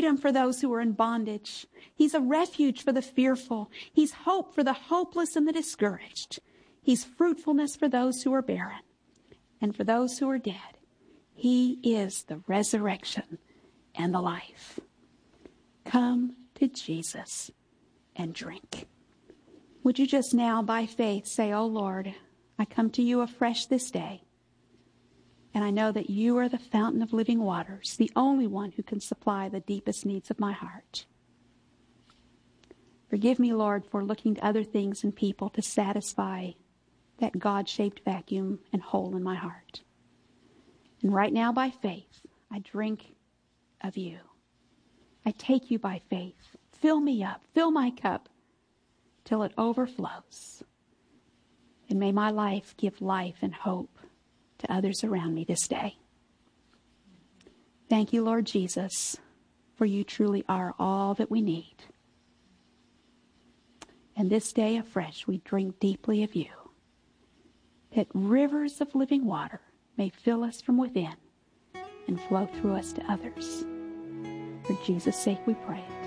freedom for those who are in bondage. He's a refuge for the fearful. He's hope for the hopeless and the discouraged. He's fruitfulness for those who are barren. And for those who are dead, he is the resurrection and the life. Come to Jesus and drink. Would you just now, by faith, say, "Oh Lord, I come to you afresh this day. And I know that you are the fountain of living waters, the only one who can supply the deepest needs of my heart. Forgive me, Lord, for looking to other things and people to satisfy that God-shaped vacuum and hole in my heart. And right now, by faith, I drink of you. I take you by faith. Fill me up, fill my cup till it overflows. And may my life give life and hope to others around me this day. Thank you, Lord Jesus, for you truly are all that we need. And this day afresh, we drink deeply of you, that rivers of living water may fill us from within and flow through us to others. For Jesus' sake we pray it.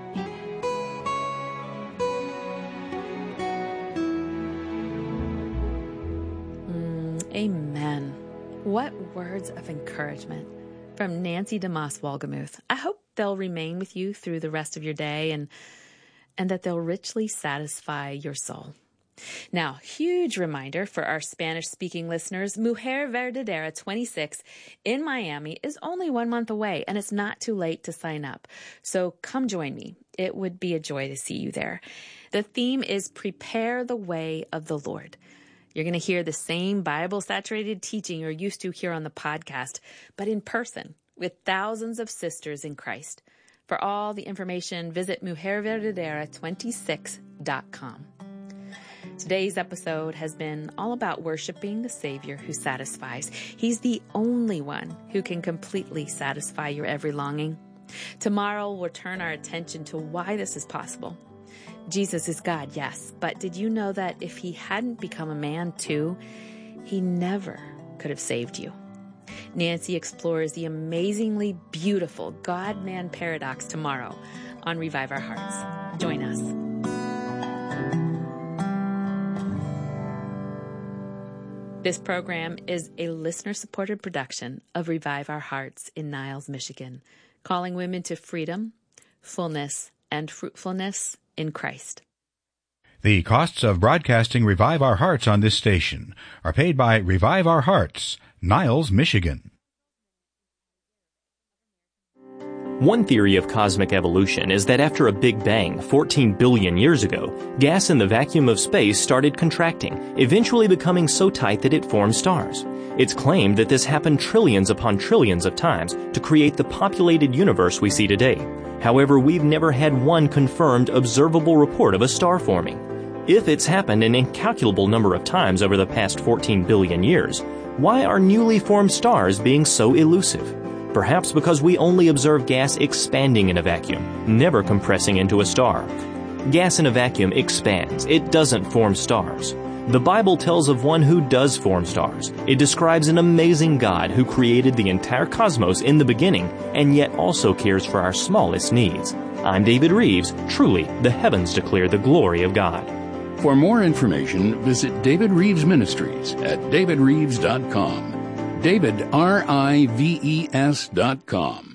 Amen. What words of encouragement from Nancy DeMoss Wolgemuth. I hope they'll remain with you through the rest of your day and that they'll richly satisfy your soul. Now, huge reminder for our Spanish-speaking listeners, Mujer Verdadera 26 in Miami is only 1 month away, and it's not too late to sign up. So come join me. It would be a joy to see you there. The theme is Prepare the Way of the Lord. You're going to hear the same Bible-saturated teaching you're used to here on the podcast, but in person with thousands of sisters in Christ. For all the information, visit mujerverdadera26.com. Today's episode has been all about worshiping the Savior who satisfies. He's the only one who can completely satisfy your every longing. Tomorrow, we'll turn our attention to why this is possible. Jesus is God, yes, but did you know that if he hadn't become a man too, he never could have saved you? Nancy explores the amazingly beautiful God-man paradox tomorrow on Revive Our Hearts. Join us. This program is a listener-supported production of Revive Our Hearts in Niles, Michigan, calling women to freedom, fullness, and fruitfulness in Christ. The costs of broadcasting Revive Our Hearts on this station are paid by Revive Our Hearts, Niles, Michigan. One theory of cosmic evolution is that after a Big Bang 14 billion years ago, gas in the vacuum of space started contracting, eventually becoming so tight that it formed stars. It's claimed that this happened trillions upon trillions of times to create the populated universe we see today. However, we've never had one confirmed, observable report of a star forming. If it's happened an incalculable number of times over the past 14 billion years, why are newly formed stars being so elusive? Perhaps because we only observe gas expanding in a vacuum, never compressing into a star. Gas in a vacuum expands. It doesn't form stars. The Bible tells of one who does form stars. It describes an amazing God who created the entire cosmos in the beginning and yet also cares for our smallest needs. I'm David Reeves. Truly, the heavens declare the glory of God. For more information, visit David Reeves Ministries at davidreeves.com. DavidRives.com.